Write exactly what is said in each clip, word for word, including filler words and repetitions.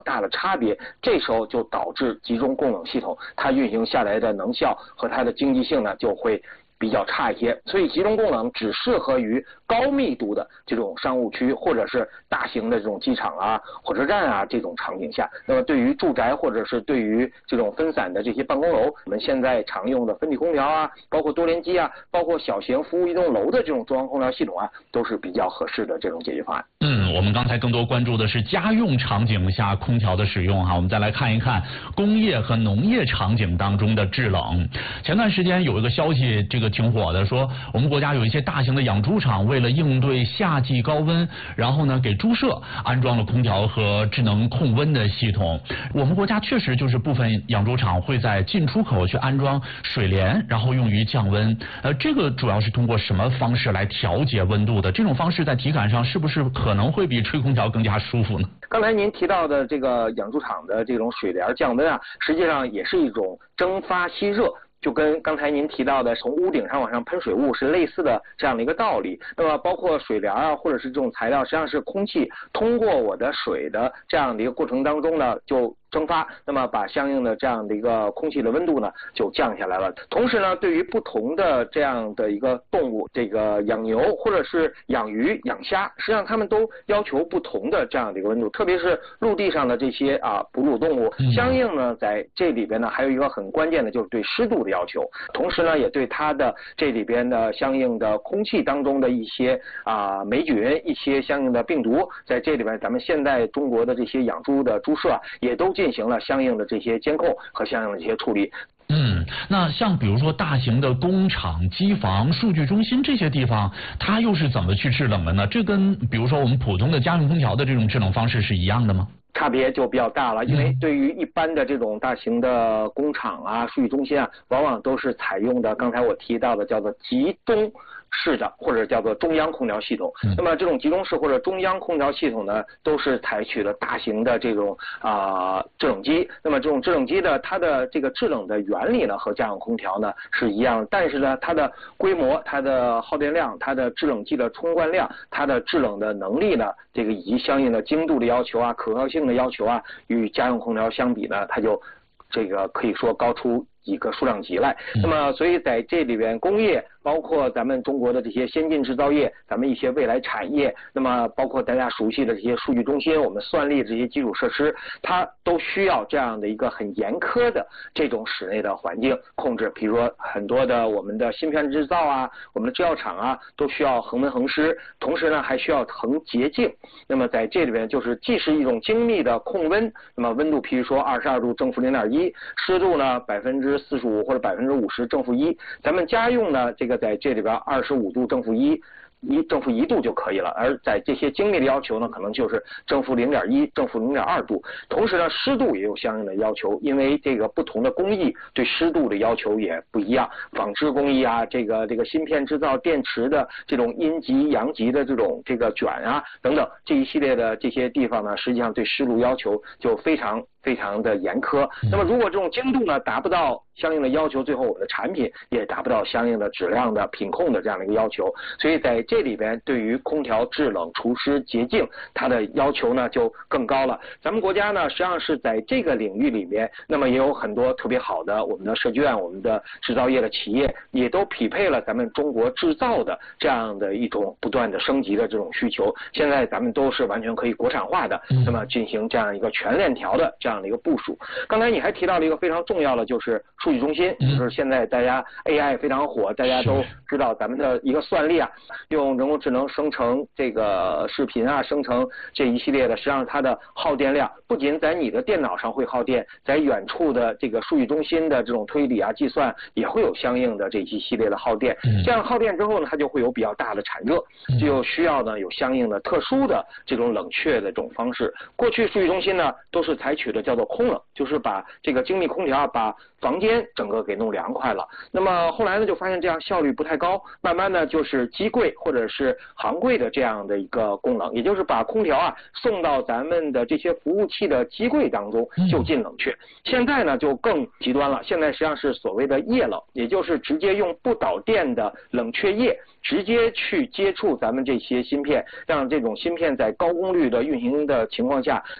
大的差别，这时候就导致集中供冷系统它运行下来的能效和它的经济性呢就会比较差一些，所以集中供冷只适合于高密度的这种商务区或者是大型的这种机场啊、火车站啊这种场景下。那么对于住宅或者是对于这种分散的这些办公楼，我们现在常用的分体空调啊，包括多联机啊，包括小型服务一栋楼的这种中央空调系统啊，都是比较合适的这种解决方案。 嗯，我们刚才更多关注的是家用场景下空调的使用哈，我们再来看一看工业和农业场景当中的制冷。前段时间有一个消息，这个挺火的，说我们国家有一些大型的养猪场为了应对夏季高温，然后呢给猪舍安装了空调和智能控温的系统。我们国家确实就是部分养猪场会在进出口去安装水帘，然后用于降温。呃，这个主要是通过什么方式来调节温度的？这种方式在体感上是不是可能会比吹空调更加舒服呢？ 刚才您提到的这个养猪场的这种水帘降温啊，实际上也是一种蒸发吸热，就跟刚才您提到的从屋顶上往上喷水雾是类似的这样的一个道理。那么包括水帘啊，或者是这种材料，实际上是空气通过我的水的这样的一个过程当中呢，就蒸发，那么把相应的这样的一个空气的温度呢就降下来了。同时呢，对于不同的这样的一个动物，这个养牛或者是养鱼、养虾，实际上它们都要求不同的这样的一个温度，特别是陆地上的这些啊哺乳动物，相应呢在这里边呢还有一个很关键的就是对湿度的要求，同时呢也对它的这里边的相应的空气当中的一些啊霉菌、一些相应的病毒，在这里边咱们现在中国的这些养猪的猪舍啊也都进行了相应的这些监控和相应的这些处理。 嗯，那像比如说大型的工厂、机房、数据中心这些地方，它又是怎么去制冷的呢？这跟比如说我们普通的家用空调的这种制冷方式是一样的吗？ 差别就比较大了，因为对于一般的这种大型的工厂啊、数据中心啊，往往都是采用的刚才我提到的叫做集中式的或者叫做中央空调系统。那么这种集中式或者中央空调系统呢，都是采取了大型的这种啊、呃、制冷机。那么这种制冷机的它的这个制冷的原理呢，和家用空调呢是一样，但是呢它的规模、它的耗电量、它的制冷剂的冲灌量、它的制冷的能力呢，这个以及相应的精度的要求啊、可靠性的要求啊，与家用空调相比呢，它就这个可以说高出几个数量级来。那么所以在这里边工业包括咱们中国的这些先进制造业，咱们一些未来产业，那么包括大家熟悉的这些数据中心，我们算力这些基础设施，它都需要这样的一个很严苛的这种室内的环境控制。比如说很多的我们的芯片制造啊，我们的制药厂啊，都需要恒温恒湿，同时呢还需要恒洁净。那么在这里边就是既是一种精密的控温，那么温度譬如说二十二度正负零点一，湿度呢百分之四十五或者百分之五十正负一，咱们家用呢这个在这里边二十五度正负一一正负一度就可以了，而在这些精密的要求呢，可能就是正负零点一、正负零点二度。同时呢，湿度也有相应的要求，因为这个不同的工艺对湿度的要求也不一样。纺织工艺啊，这个这个芯片制造、电池的这种阴极、阳极的这种这个卷啊等等这一系列的这些地方呢，实际上对湿度要求就非常非常的严苛。那么如果这种精度呢达不到相应的要求，最后我的产品也达不到相应的质量的品控的这样的一个要求。所以在这里边对于空调制冷、除湿、洁净，它的要求呢就更高了。咱们国家呢实际上是在这个领域里面，那么也有很多特别好的我们的设计院、我们的制造业的企业，也都匹配了咱们中国制造的这样的一种不断的升级的这种需求。现在咱们都是完全可以国产化的，那么进行这样一个全链条的这样的一个部署。刚才你还提到了一个非常重要的，就是数据中心，就是现在大家 A I 非常火，大家都知道咱们的一个算力啊，用人工智能生成这个视频啊，生成这一系列的，实际上它的耗电量不仅在你的电脑上会耗电，在远处的这个数据中心的这种推理啊、计算也会有相应的这一系列的耗电。这样耗电之后呢，它就会有比较大的产热，就需要呢有相应的特殊的这种冷却的这种方式。过去数据中心呢都是采取的叫做空冷，就是把这个精密空调把房间整个给弄凉快了。那么后来呢就发现这样效率不太高，慢慢呢就是机柜或者是行柜的这样的一个功能，也就是把空调啊送到咱们的这些服务器的机柜当中就近冷却。现在呢就更极端了，现在实际上是所谓的液冷，也就是直接用不导电的冷却液直接去接触咱们这些芯片，让这种芯片在高功率的运行的情况下能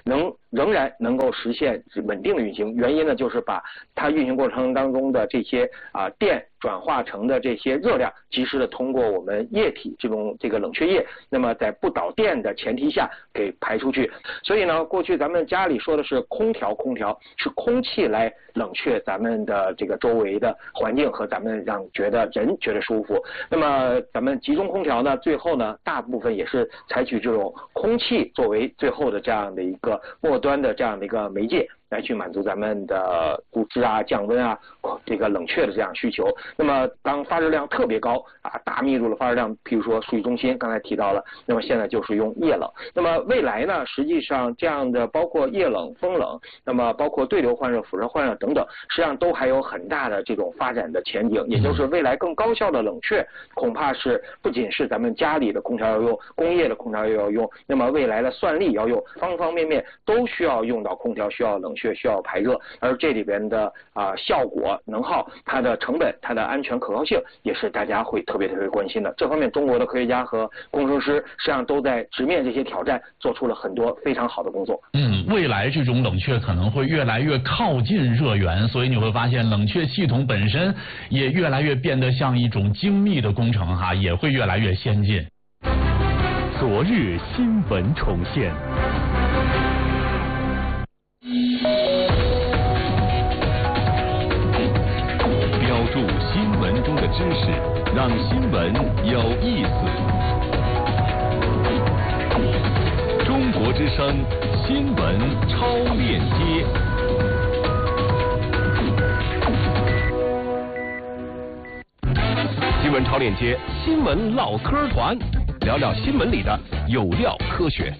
仍然能够实现稳定的运行。原因呢，就是把它运行过程当中的这些啊电转化成的这些热量，及时的通过我们液体这种这个冷却液，那么在不导电的前提下给排出去。所以呢，过去咱们家里说的是空调，空调是空气来冷却咱们的这个周围的环境和咱们让觉得人觉得舒服。那么咱们集中空调呢，最后呢，大部分也是采取这种空气作为最后的这样的一个末端的这样的一个媒介，来去满足咱们的布置啊、降温啊、这个冷却的这样需求。那么当发热量特别高啊，大密度的发热量，譬如说数据中心刚才提到了，那么现在就是用液冷。那么未来呢，实际上这样的包括液冷、风冷，那么包括对流换热、辐射换热等等，实际上都还有很大的这种发展的前景。也就是未来更高效的冷却，恐怕是不仅是咱们家里的空调要用，工业的空调也要用，那么未来的算力要用，方方面面都需要用到空调，需要冷却，需要排热。而这里边的啊效果、能耗、它的成本、它的安全可靠性，也是大家会特别特别关心的。这方面，中国的科学家和工程师实际上都在直面这些挑战，做出了很多非常好的工作。 嗯，未来这种冷却可能会越来越靠近热源，所以你会发现冷却系统本身也越来越变得像一种精密的工程哈，也会越来越先进。 昨日新闻重现。标注新闻中的知识，让新闻有意思。中国之声新闻超链接。新闻超链接，新闻唠嗑团，聊聊新闻里的有料科学。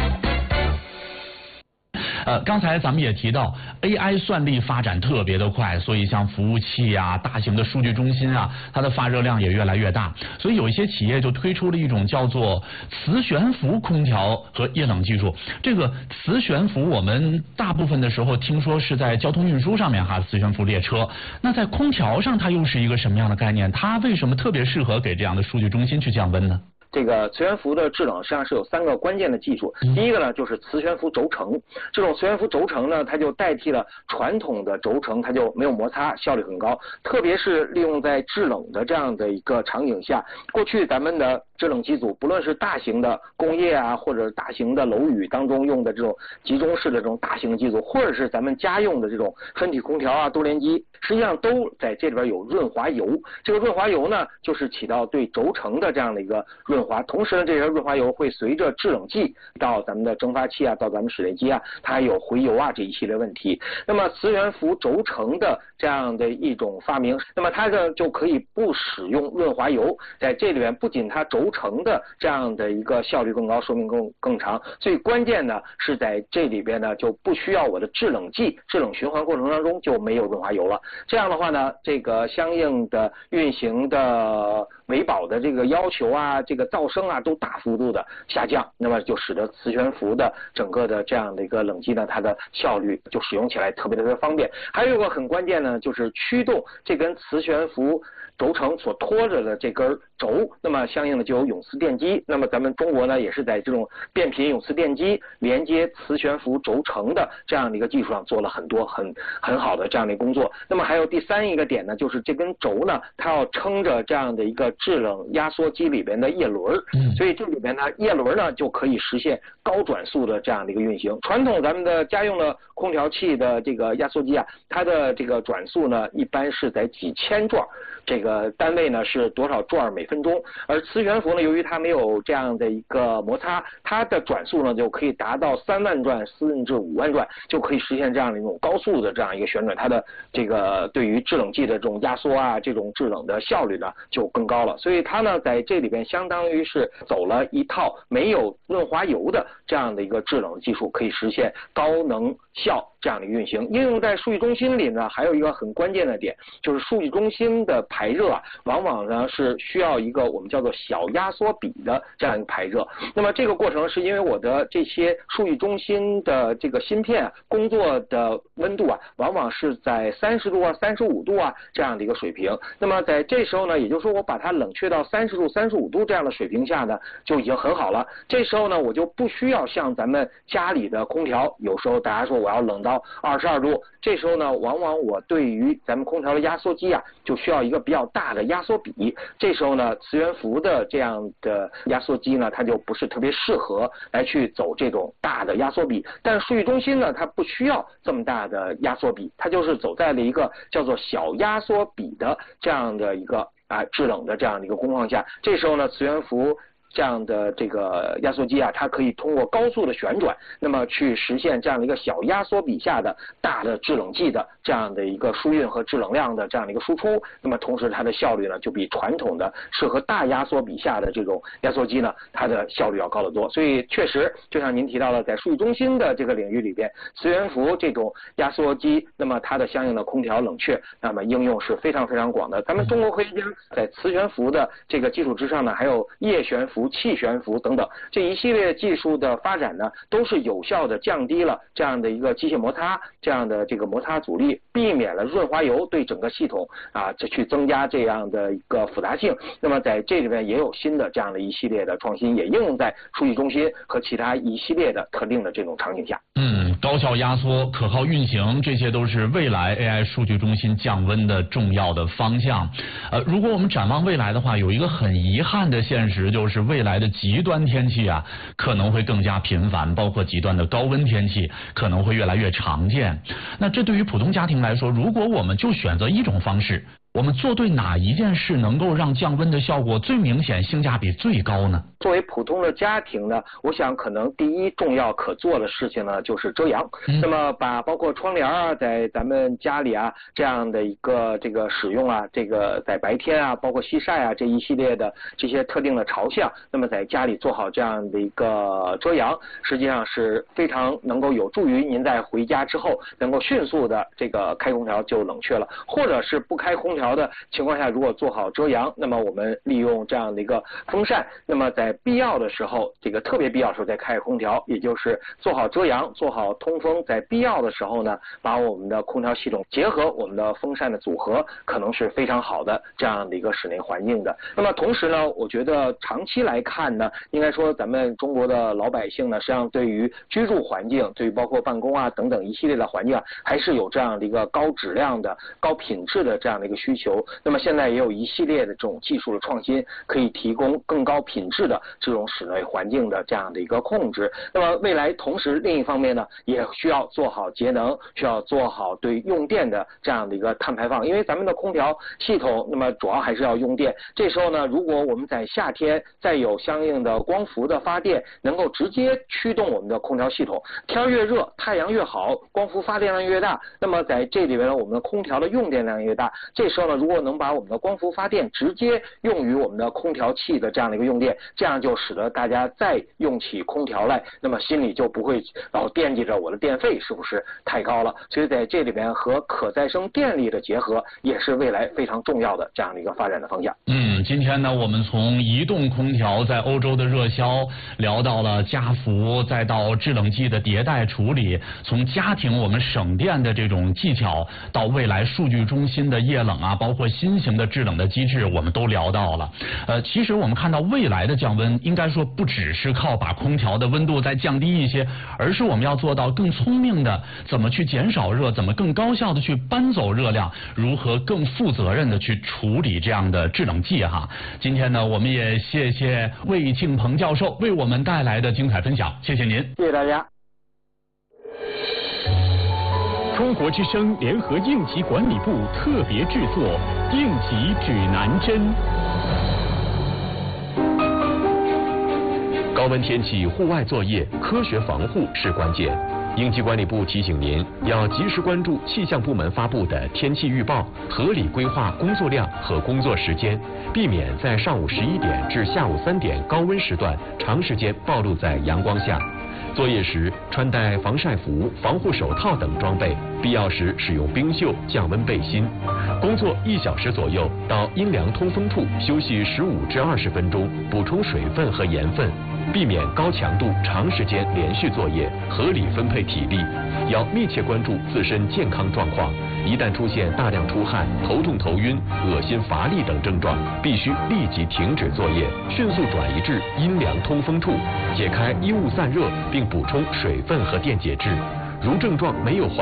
呃，刚才咱们也提到 A I 算力发展特别的快，所以像服务器啊、大型的数据中心啊，它的发热量也越来越大。所以有一些企业就推出了一种叫做磁悬浮空调和液冷技术。这个磁悬浮我们大部分的时候听说是在交通运输上面哈，磁悬浮列车。那在空调上它又是一个什么样的概念？它为什么特别适合给这样的数据中心去降温呢？ 这个磁悬浮的制冷实际上是有三个关键的技术。第一个呢，就是磁悬浮轴承。这种磁悬浮轴承呢，它就代替了传统的轴承，它就没有摩擦，效率很高。特别是利用在制冷的这样的一个场景下，过去咱们的制冷机组，不论是大型的工业啊，或者大型的楼宇当中用的这种集中式的这种大型机组，或者是咱们家用的这种分体空调啊、多联机，实际上都在这里边有润滑油。这个润滑油呢，就是起到对轴承的这样的一个润滑，同时呢，这些润滑油会随着制冷剂到咱们的蒸发器啊，到咱们水内机啊，它还有回油啊这一系列问题。那么磁悬浮轴承的这样的一种发明，那么它呢就可以不使用润滑油，在这里面不仅它轴承的这样的一个效率更高，寿命更更长，最关键呢是在这里边呢就不需要我的制冷剂制冷循环过程当中就没有润滑油了。这样的话呢，这个相应的运行的维保的这个要求啊，这个噪声啊都大幅度的下降，那么就使得磁悬浮的整个的这样的一个冷机呢，它的效率就使用起来特别特别方便。还有一个很关键呢，就是驱动这根磁悬浮轴承所拖着的这根轴，那么相应的就有永磁电机。那么咱们中国呢，也是在这种变频永磁电机连接磁悬浮轴承的这样的一个技术上做了很多很很好的这样的工作。那么还有第三一个点呢，就是这根轴呢，它要撑着这样的一个制冷压缩机里边的叶轮，所以这里边呢叶轮呢就可以实现高转速的这样的一个运行。传统咱们的家用的空调器的这个压缩机啊，它的这个转速呢一般是在几千转，这个单位呢是多少转每分钟。而磁悬浮呢，由于它没有这样的一个摩擦，它的转速呢就可以达到三万转甚至五万转，就可以实现这样的一种高速的这样一个旋转。它的这个对于制冷剂的这种压缩啊，这种制冷的效率呢就更高了。所以它呢在这里边相当于是走了一套没有润滑油的这样的一个制冷技术，可以实现高能效这样的运行。应用在数据中心里呢，还有一个很关键的点，就是数据中心的排热啊，往往呢是需要一个我们叫做小压缩比的这样一个排热。那么这个过程是因为我的这些数据中心的这个芯片工作的温度啊，往往是在三十度啊、三十五度啊这样的一个水平。那么在这时候呢，也就是说我把它冷却到三十度、三十五度这样的水平下呢，就已经很好了。这时候呢，我就不需要像咱们家里的空调，有时候大家说我要冷到二十二度，这时候呢，往往我对于咱们空调的压缩机啊，就需要一个比较大的压缩比。这时候呢，磁悬浮的这样的压缩机呢，它就不是特别适合来去走这种大的压缩比。但是数据中心呢，它不需要这么大的压缩比，它就是走在了一个叫做小压缩比的这样的一个啊制冷的这样的一个工况下。这时候呢，磁悬浮这样的这个压缩机啊，它可以通过高速的旋转，那么去实现这样的一个小压缩比下的大的制冷剂的这样的一个输运和制冷量的这样的一个输出。那么同时它的效率呢，就比传统的适合大压缩比下的这种压缩机呢，它的效率要高得多。所以确实，就像您提到的，在数据中心的这个领域里边，磁悬浮这种压缩机，那么它的相应的空调冷却，那么应用是非常非常广的。咱们中国科学家在磁悬浮的这个基础之上呢，还有液悬浮、气悬浮等等这一系列技术的发展呢，都是有效的降低了这样的一个机械摩擦这样的这个摩擦阻力，避免了润滑油对整个系统啊这去增加这样的一个复杂性。那么在这里面也有新的这样的一系列的创新，也应用在数据中心和其他一系列的特定的这种场景下。 嗯，高效压缩、可靠运行，这些都是未来 A I 数据中心降温的重要的方向。呃，如果我们展望未来的话，有一个很遗憾的现实，就是未来的极端天气啊可能会更加频繁，包括极端的高温天气可能会越来越常见。那这对于普通家庭来说，如果我们就选择一种方式，我们做对哪一件事能够让降温的效果最明显、性价比最高呢？ 作为普通的家庭呢，我想可能第一重要可做的事情呢就是遮阳。嗯、那么把包括窗帘啊，在咱们家里啊这样的一个这个使用啊，这个在白天啊，包括西晒啊这一系列的这些特定的朝向，那么在家里做好这样的一个遮阳，实际上是非常能够有助于您在回家之后能够迅速的这个开空调就冷却了，或者是不开空调的情况下，如果做好遮阳，那么我们利用这样的一个风扇，那么在必要的时候，这个特别必要的时候再开空调，也就是做好遮阳，做好通风，在必要的时候呢，把我们的空调系统结合我们的风扇的组合，可能是非常好的这样的一个室内环境的。那么同时呢，我觉得长期来看呢，应该说咱们中国的老百姓呢，实际上对于居住环境，对于包括办公啊等等一系列的环境啊，还是有这样的一个高质量的、高品质的这样的一个需求。那么现在也有一系列的这种技术的创新，可以提供更高品质的这种室内环境的这样的一个控制。那么未来同时另一方面呢，也需要做好节能，需要做好对用电的这样的一个碳排放，因为咱们的空调系统那么主要还是要用电。这时候呢，如果我们在夏天再有相应的光伏的发电，能够直接驱动我们的空调系统，天越热太阳越好，光伏发电量越大，那么在这里边呢，我们的空调的用电量越大。这时候呢，如果能把我们的光伏发电直接用于我们的空调器的这样的一个用电，这样就使得大家再用起空调来，那么心里就不会老惦记着我的电费是不是太高了。所以在这里边和可再生电力的结合，也是未来非常重要的这样的一个发展的方向。 嗯，今天呢，我们从移动空调在欧洲的热销聊到了家福，再到制冷剂的迭代处理，从家庭我们省电的这种技巧，到未来数据中心的液冷啊，包括新型的制冷的机制，我们都聊到了。呃，其实我们看到未来的降温，应该说不只是靠把空调的温度再降低一些，而是我们要做到更聪明的怎么去减少热，怎么更高效的去搬走热量，如何更负责任的去处理这样的制冷剂哈。今天呢，我们也谢谢魏庆鹏教授为我们带来的精彩分享，谢谢您， 谢谢大家。 中国之声联合应急管理部特别制作《应急指南针》。高温天气户外作业，科学防护是关键。应急管理部提醒您，要及时关注气象部门发布的天气预报，合理规划工作量和工作时间，避免在上午十一点至下午三点高温时段长时间暴露在阳光下。 作业时穿戴防晒服、防护手套等装备，必要时使用冰袖降温背心。工作一小时左右到阴凉通风处休息十五至二十分钟，补充水分和盐分，避免高强度长时间连续作业，合理分配体力。要密切关注自身健康状况，一旦出现大量出汗、头痛头晕、恶心乏力等症状，必须立即停止作业，迅速转移至阴凉通风处，解开衣物散热，并补充水分和电解质。如症状没有缓